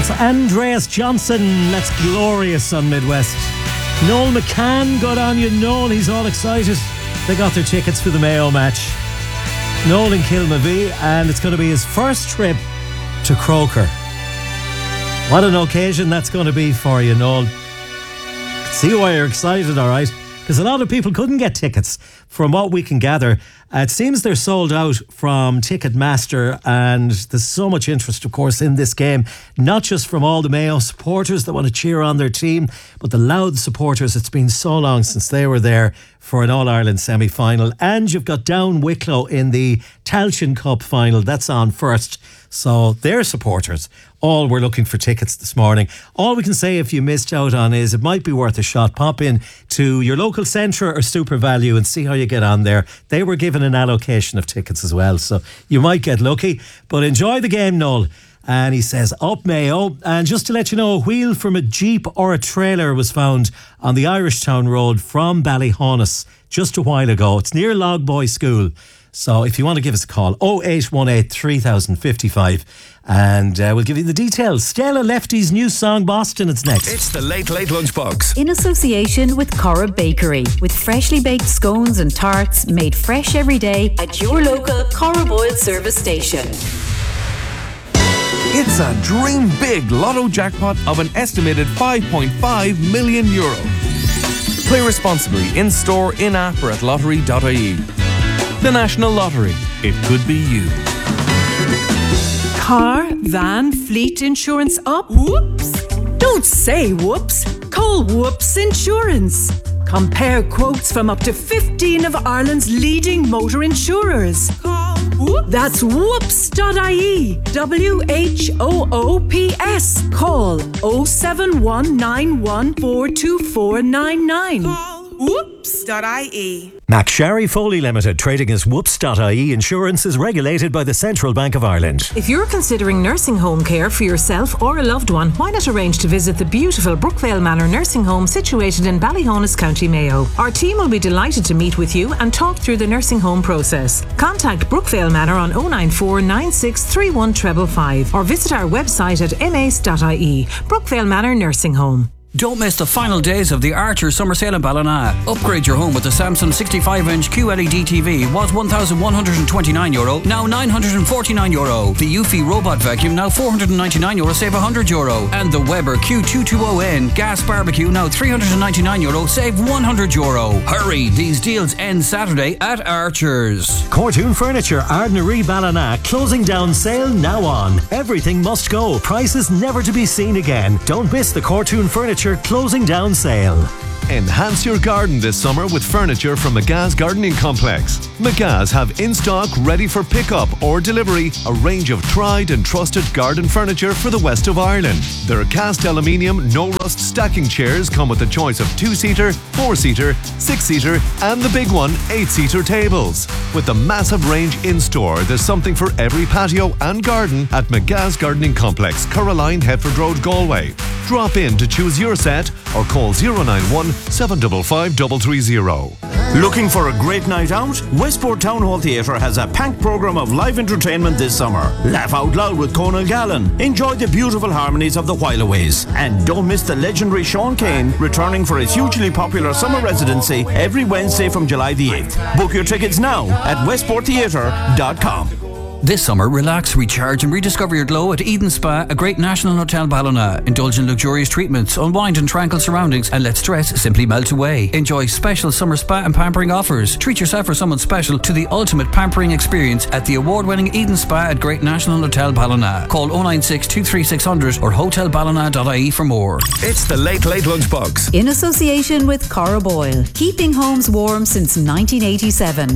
That's Andreas Johnson. That's glorious on Midwest. Noel McCann, good on you, Noel. He's all excited. They got their tickets for the Mayo match. Noel in Kilmavie, and it's going to be his first trip to Croker. What an occasion that's going to be for you, Noel. See why you're excited, all right? Because a lot of people couldn't get tickets. From what we can gather, it seems they're sold out from Ticketmaster, and there's so much interest, of course, in this game, not just from all the Mayo supporters that want to cheer on their team, but the Louth supporters. It's been so long since they were there for an All-Ireland semi-final. And you've got Down Wicklow in the Tailteann Cup final. That's on first. So their supporters all were looking for tickets this morning. All we can say if you missed out on is it might be worth a shot. Pop in to your local Centra or Super Value and see how you get on there. They were given an allocation of tickets as well, so you might get lucky. But enjoy the game, Noel. And he says, up Mayo. And just to let you know, a wheel from a Jeep or a trailer was found on the Irishtown Road from Ballyhonus just a while ago. It's near Logboy School. So if you want to give us a call, 0818 3055, and we'll give you the details. Stella Lefty's new song, Boston, it's next. It's the Late Late Lunchbox. In association with Corra Bakery, with freshly baked scones and tarts made fresh every day at your local Corra Boyle service station. It's a dream big lotto jackpot of an estimated €5.5 million. Play responsibly in store, in app or at lottery.ie. The National Lottery. It could be you. Car, van, fleet insurance up? Whoops! Don't say whoops. Call Whoops Insurance. Compare quotes from up to 15 of Ireland's leading motor insurers. Call Whoops. That's whoops.ie. WHOOPS. Call 07191424999. Whoops.ie. McSherry Foley Limited, trading as Whoops.ie Insurance, is regulated by the Central Bank of Ireland. If you're considering nursing home care for yourself or a loved one, why not arrange to visit the beautiful Brookvale Manor Nursing Home situated in Ballyhonus, County Mayo. Our team will be delighted to meet with you and talk through the nursing home process. Contact Brookvale Manor on 094 9631 555 or visit our website at mace.ie. Brookvale Manor Nursing Home. Don't miss the final days of the Archer Summer Sale in Ballina. Upgrade your home with the Samsung 65-inch QLED TV. Was €1,129, now €949. The Eufy Robot Vacuum, now €499, save €100. And the Weber Q220N Gas Barbecue, now €399, save €100. Hurry, these deals end Saturday at Archer's. Cortoon Furniture, Ardnaree Ballina, closing down sale now on. Everything must go. Prices never to be seen again. Don't miss the Cortoon Furniture closing down sale. Enhance your garden this summer with furniture from McGah's Gardening Complex. McGah's have in stock, ready for pickup or delivery, a range of tried and trusted garden furniture for the west of Ireland. Their cast aluminium, no rust stacking chairs come with a choice of 2-seater, 4-seater, 6-seater and the big one, 8-seater tables. With the massive range in store, there's something for every patio and garden at McGah's Gardening Complex, Caroline, Hetford Road, Galway. Drop in to choose your set or call 091 755 330. Looking for a great night out? Westport Town Hall Theatre has a packed programme of live entertainment this summer. Laugh out loud with Conal Gallen. Enjoy the beautiful harmonies of the Whileaways. And don't miss the legendary Sean Kane returning for his hugely popular summer residency every Wednesday from July the 8th. Book your tickets now at westporttheatre.com. This summer, relax, recharge and rediscover your glow at Eden Spa, a Great National Hotel Ballina. Indulge in luxurious treatments, unwind in tranquil surroundings and let stress simply melt away. Enjoy special summer spa and pampering offers. Treat yourself or someone special to the ultimate pampering experience at the award-winning Eden Spa at Great National Hotel Ballina. Call 096 23600 or hotelballina.ie for more. It's the Late Late Lunchbox. In association with Corra Boyle, keeping homes warm since 1987.